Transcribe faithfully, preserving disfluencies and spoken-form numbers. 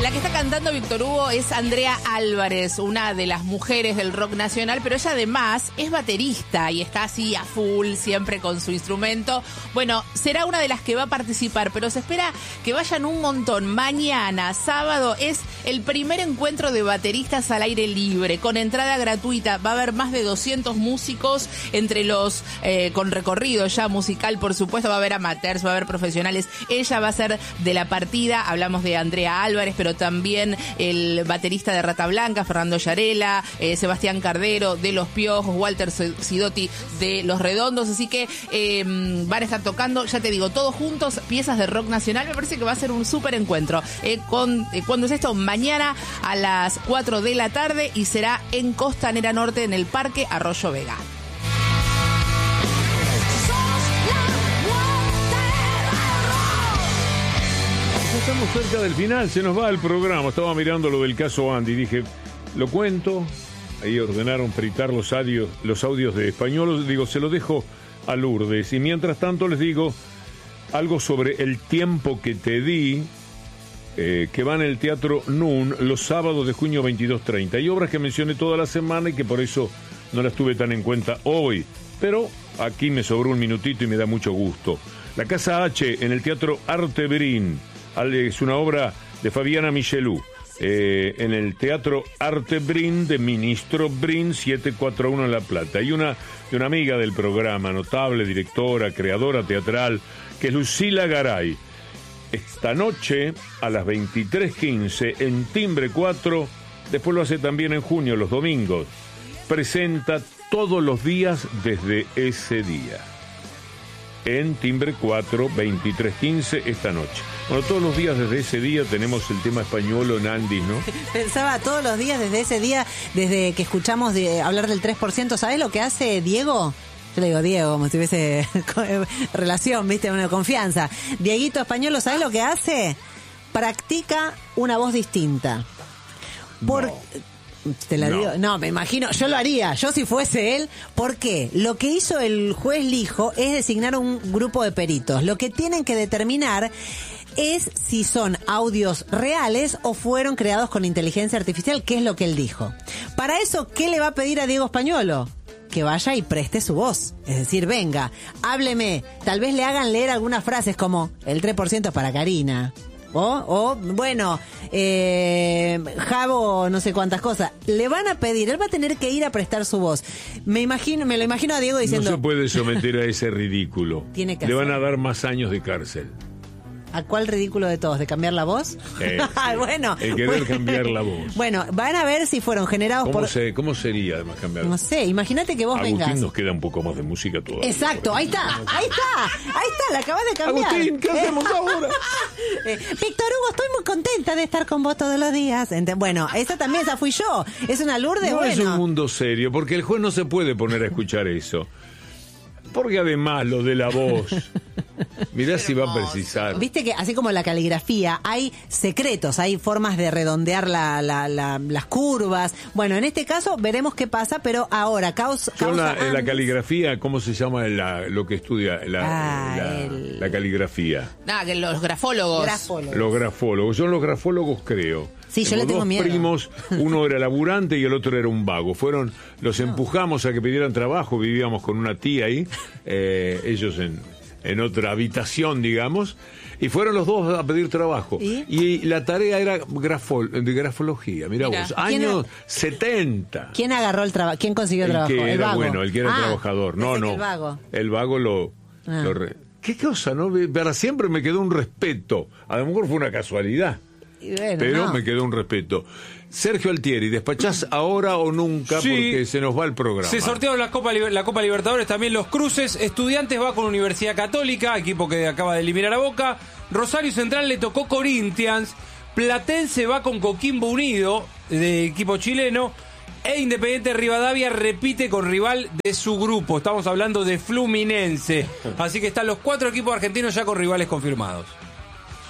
La que está cantando Víctor Hugo es Andrea Álvarez, una de las mujeres del rock nacional, pero ella además es baterista y está así a full, siempre con su instrumento. Bueno, será una de las que va a participar, pero se espera que vayan un montón. Mañana, sábado, es el primer encuentro de bateristas al aire libre, con entrada gratuita. Va a haber más de doscientos músicos, entre los eh, con recorrido ya musical, por supuesto. Va a haber amateurs, va a haber profesionales. Ella va a ser de la partida. Hablamos de Andrea Álvarez, pero también el baterista de Rata Blanca, Fernando Yarela, eh, Sebastián Cardero de Los Piojos, Walter Sidotti de Los Redondos, así que eh, van a estar tocando, ya te digo, todos juntos, piezas de rock nacional. Me parece que va a ser un súper encuentro. Eh, con, eh, ¿Cuándo es esto? Mañana a las cuatro de la tarde y será en Costanera Norte, en el Parque Arroyo Vega. Estamos cerca del final, se nos va el programa. Estaba mirando lo del caso Andy, dije, lo cuento. Ahí ordenaron fritar los audios, los audios de Español. Digo, se lo dejo a Lourdes. Y mientras tanto les digo algo sobre El tiempo que te di, eh, que va en el Teatro Nun los sábados de junio veintidós treinta. Hay obras que mencioné toda la semana y que por eso no las tuve tan en cuenta hoy. Pero aquí me sobró un minutito y me da mucho gusto. La Casa H en el Teatro Arte Brin. Es una obra de Fabiana Michelou, eh, en el Teatro Arte Brin de Ministro Brin setecientos cuarenta y uno en La Plata. Hay una de una amiga del programa, notable directora, creadora teatral, que es Lucila Garay. Esta noche a las veintitrés quince en Timbre cuatro, después lo hace también en junio, los domingos, presenta Todos los días desde ese día. En Timbre cuatro, veintitrés quince esta noche. Bueno, todos los días desde ese día tenemos el tema español en Andy, ¿no? Pensaba todos los días desde ese día, desde que escuchamos de hablar del tres por ciento. ¿Sabés lo que hace Diego? Yo le digo Diego, como si tuviese relación, ¿viste? Una confianza. Dieguito Español, ¿sabés lo que hace? Practica una voz distinta. Por... No. Te la no. digo, no, me imagino, yo lo haría, yo si fuese él. ¿Por qué? Lo que hizo el juez Lijo es designar un grupo de peritos. Lo que tienen que determinar es si son audios reales o fueron creados con inteligencia artificial, que es lo que él dijo. Para eso, ¿qué le va a pedir a Diego Españolo? Que vaya y preste su voz. Es decir, venga, hábleme. Tal vez le hagan leer algunas frases como, el tres por ciento es para Karina. O, o, bueno, eh, Javo, no sé cuántas cosas. Le van a pedir, él va a tener que ir a prestar su voz. Me imagino, me lo imagino a Diego diciendo... No se puede someter a ese ridículo. Tiene que Le hacer. van a dar más años de cárcel. ¿A cuál ridículo de todos? ¿De cambiar la voz? Eh, sí. Bueno, el querer bueno, cambiar la voz. Bueno, van a ver si fueron generados ¿Cómo por... Se, ¿Cómo sería además cambiar? No sé, imagínate que vos Agustín, vengas. nos queda un poco más de música todavía. Exacto, ahí está, ahí está, ahí está, la acabas de cambiar. Agustín, ¿qué hacemos ahora? eh, Víctor Hugo, estoy muy contenta de estar con vos todos los días. Ent- bueno, esa también, esa fui yo. Es una Lourdes, no bueno. Es un mundo serio, porque el juez no se puede poner a escuchar eso. Porque además lo de la voz, mirá si va a precisar. Viste que así como la caligrafía, hay secretos, hay formas de redondear la, la, la, las curvas. Bueno, en este caso veremos qué pasa, pero ahora, causa... Yo causa la, la caligrafía, ¿cómo se llama la, lo que estudia la, ah, la, el... la caligrafía? Nada, que los grafólogos. grafólogos. Los grafólogos, yo los grafólogos creo. Sí, yo le tengo dos miedo. primos, uno era laburante y el otro era un vago. Fueron, los empujamos a que pidieran trabajo, vivíamos con una tía ahí, eh, ellos en, en otra habitación, digamos, y fueron los dos a pedir trabajo. ¿Y? Y la tarea era grafol, de grafología, mirá, mirá vos, años ¿Quién, setenta. ¿Quién agarró el trabajo? ¿Quién consiguió el trabajo? Que el era vago. bueno, el que era ah, trabajador. No, no. El vago. El vago lo... Ah. lo re... ¿Qué cosa, no? Para siempre me quedó un respeto. A lo mejor fue una casualidad. Bueno, pero no. me quedó un respeto. Sergio Altieri, ¿despachás ahora o nunca? Sí, porque se nos va el programa. Se sortearon la Copa, la Copa Libertadores, también los cruces. Estudiantes va con Universidad Católica, equipo que acaba de eliminar a Boca. Rosario Central le tocó Corinthians. Platense va con Coquimbo Unido, de equipo chileno. E Independiente Rivadavia repite con rival de su grupo. Estamos hablando de Fluminense. Así que están los cuatro equipos argentinos ya con rivales confirmados.